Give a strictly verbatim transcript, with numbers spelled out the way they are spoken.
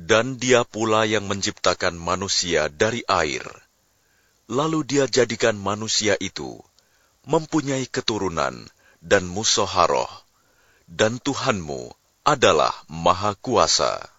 Dan Dia pula yang menciptakan manusia dari air. Lalu Dia jadikan manusia itu mempunyai keturunan dan musyawarah, dan Tuhanmu adalah Maha Kuasa.